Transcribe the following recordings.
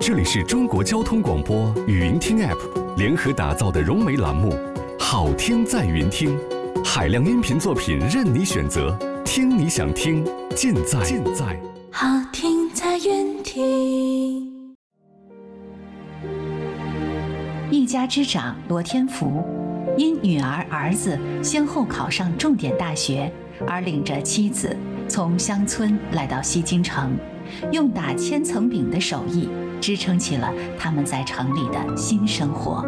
这里是中国交通广播语音听 App 联合打造的融媒栏目《好听在云听》，海量音频作品任你选择，听你想听，尽在好听在云听。 一家之长罗天福，因女儿儿子先后考上重点大学，而领着妻子从乡村来到西京城，用打千层饼的手艺支撑起了他们在城里的新生活。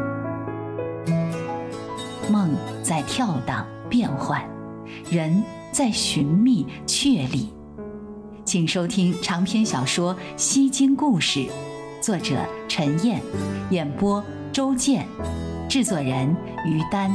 梦在跳荡变幻，人在寻觅确立。请收听长篇小说《西京故事》，作者陈燕，演播周健，制作人于丹。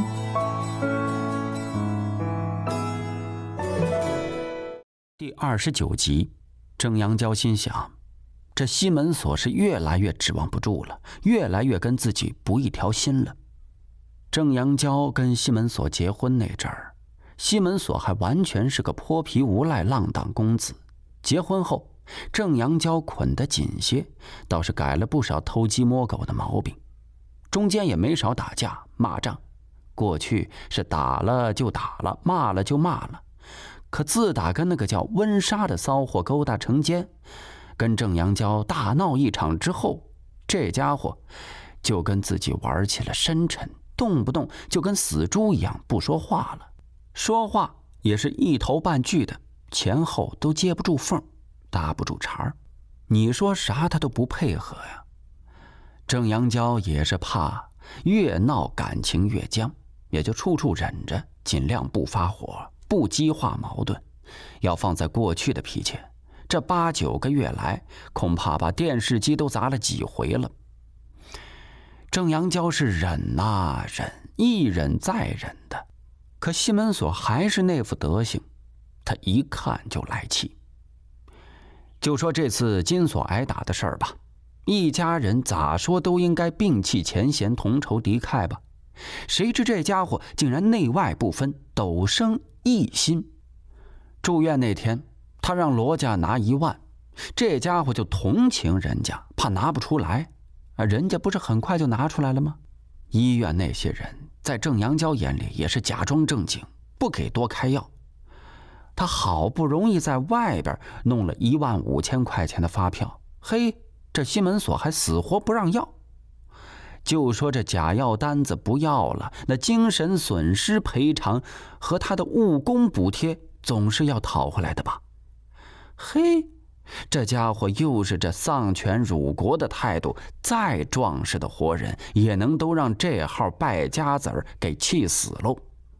第29集，郑阳娇心想，这西门锁是越来越指望不住了，越来越跟自己不一条心了。郑阳娇跟西门锁结婚那阵儿，西门锁还完全是个泼皮无赖浪荡公子。结婚后，郑阳娇捆得紧些，倒是改了不少偷鸡摸狗的毛病，中间也没少打架骂仗。过去是打了就打了，骂了就骂了，可自打跟那个叫温莎的骚货勾搭成奸，跟郑阳娇大闹一场之后，这家伙就跟自己玩起了深沉，动不动就跟死猪一样不说话了，说话也是一头半句的，前后都接不住缝，搭不住茬，你说啥他都不配合呀。郑阳娇也是怕越闹感情越僵，也就处处忍着，尽量不发火，不激化矛盾。要放在过去的脾气，这8、9个月来，恐怕把电视机都砸了几回了。郑阳娇是忍啊忍，一忍再忍的，可西门锁还是那副德行，他一看就来气。就说这次金锁挨打的事儿吧，一家人咋说都应该摒弃前嫌，同仇敌忾吧，谁知这家伙竟然内外不分，陡生异心。住院那天，他让罗家拿1万，这家伙就同情人家，怕拿不出来，人家不是很快就拿出来了吗？医院那些人在郑阳娇眼里也是假装正经，不给多开药。他好不容易在外边弄了15000块钱的发票，嘿，这西门锁还死活不让要，就说这假药单子不要了，那精神损失赔偿和他的误工补贴总是要讨回来的吧。嘿，这家伙又是这丧权辱国的态度，再壮实的活人也能都让这号败家子儿给气死喽。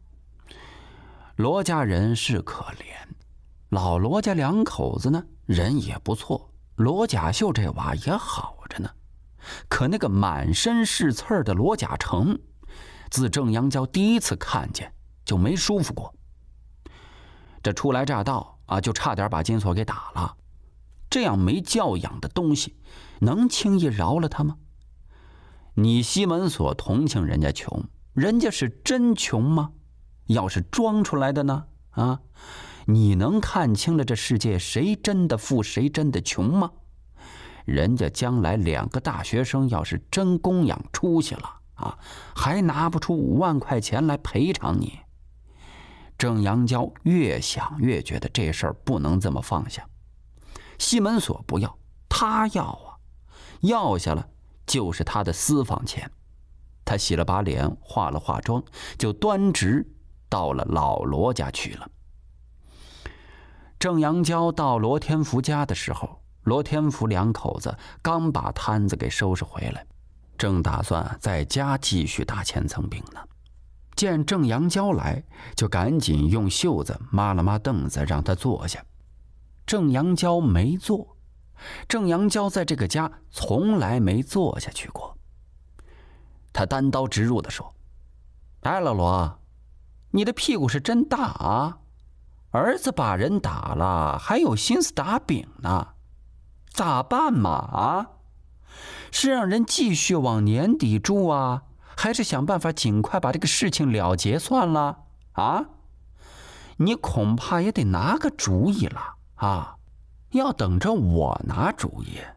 罗家人是可怜，老罗家2口子呢，人也不错，罗甲秀这娃也好着呢。可那个满身是刺儿的罗甲成，自郑阳娇第一次看见就没舒服过。这初来乍到啊，就差点把金锁给打了。这样没教养的东西，能轻易饶了他吗？你西门锁同情人家穷，人家是真穷吗？要是装出来的呢？啊，你能看清了这世界谁真的富，谁真的穷吗？人家将来2个大学生要是真供养出息了啊，还拿不出5万块钱来赔偿你。郑阳娇越想越觉得这事儿不能这么放下。西门锁不要，他要啊，要下了就是他的私房钱。他洗了把脸，化了化妆，就端直到了老罗家去了。郑阳娇到罗天福家的时候，罗天福2口子刚把摊子给收拾回来，正打算在家继续打千层饼呢。见郑阳娇来，就赶紧用袖子抹了抹凳子，让他坐下。郑阳娇没坐，郑阳娇在这个家从来没坐下去过。他单刀直入地说：“哎，老罗，你的屁股是真大啊！儿子把人打了，还有心思打饼呢，咋办嘛？啊，是让人继续往年底住啊，还是想办法尽快把这个事情了结算了啊？你恐怕也得拿个主意了啊！要等着我拿主意，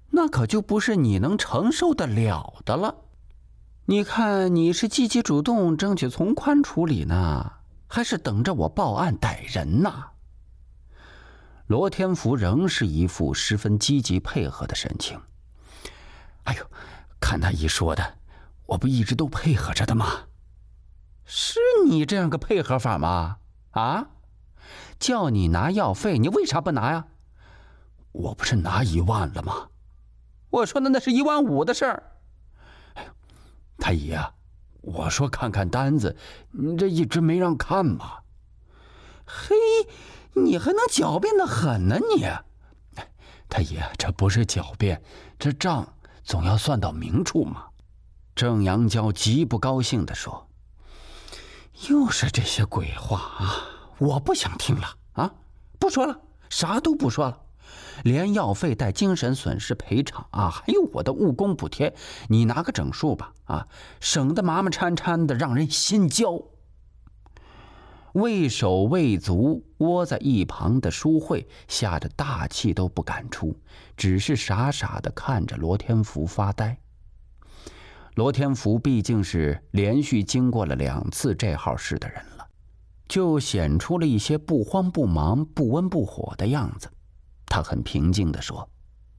那可就不是你能承受得了的了。你看你是积极主动争取从宽处理呢，还是等着我报案逮人呢？罗天福仍是一副十分积极配合的神情。哎呦，看他一说的，我不一直都配合着的吗？是你这样个配合法吗？啊？叫你拿药费，你为啥不拿呀？我不是拿1万了吗？我说的那是1.5万的事儿。太医啊，我说看看单子，你这一直没让看嘛。嘿，你还能狡辩得很呢你。太医，这不是狡辩，这账总要算到明处嘛。郑阳娇极不高兴地说：又是这些鬼话啊，我不想听了啊，不说了，啥都不说了，连药费带精神损失赔偿啊，还有我的误工补贴，你拿个整数吧啊，省得麻麻颤颤的让人心焦。畏手畏足窝在一旁的舒慧吓得大气都不敢出，只是傻傻的看着罗天福发呆。罗天福毕竟是连续经过了2次这号事的人了，就显出了一些不慌不忙、不温不火的样子。他很平静地说：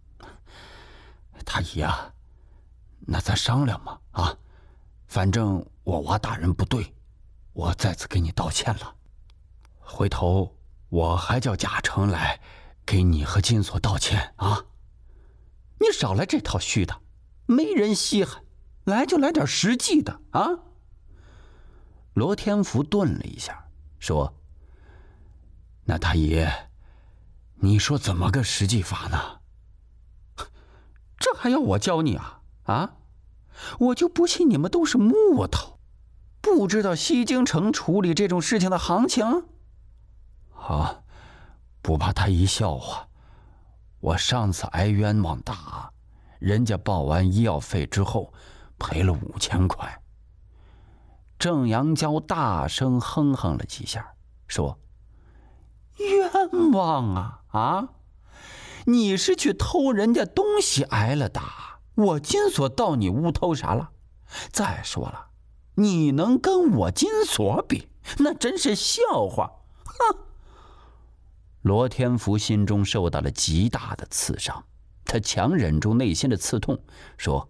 太医啊，那咱商量嘛啊，反正我娃大人不对，我再次给你道歉了。回头我还叫贾成来给你和金锁道歉啊。你少来这套虚的，没人稀罕，来就来点实际的啊。罗天福顿了一下说：那太爷，你说怎么个实际法呢？这还要我教你啊？啊，我就不信你们都是木头，不知道西京城处理这种事情的行情。好，不怕他一笑话，我上次挨冤枉大，人家报完医药费之后赔了5000块。郑阳娇大声哼哼了几下说：冤枉啊啊！你是去偷人家东西挨了打，我金锁到你屋偷啥了？再说了，你能跟我金锁比，那真是笑话！哼！罗天福心中受到了极大的刺伤，他强忍住内心的刺痛，说：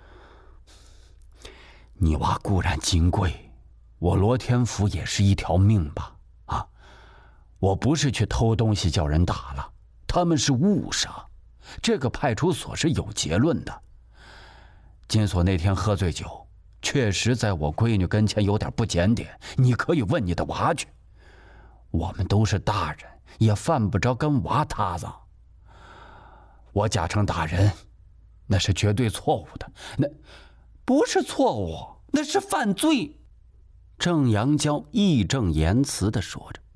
你娃固然金贵，我罗天福也是一条命吧？啊，我不是去偷东西叫人打了，他们是误伤，这个派出所是有结论的。金锁那天喝醉酒，确实在我闺女跟前有点不检点，你可以问你的娃去。我们都是大人，也犯不着跟娃搭档。我贾成打人，那是绝对错误的，那不是错误，那是犯罪。郑阳娇义正言辞地说着。